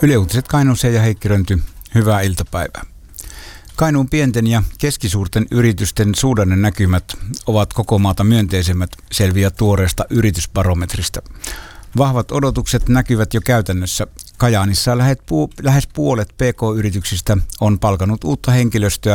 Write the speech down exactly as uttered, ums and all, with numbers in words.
Yle Uutiset Kainuussa ja Heikki Rönty, hyvää iltapäivää. Kainuun pienten ja keskisuurten yritysten suhdannenäkymät ovat koko maata myönteisemmät, selviää tuoreesta yritysbarometrista. Vahvat odotukset näkyvät jo käytännössä. Kajaanissa lähes puolet P K-yrityksistä on palkannut uutta henkilöstöä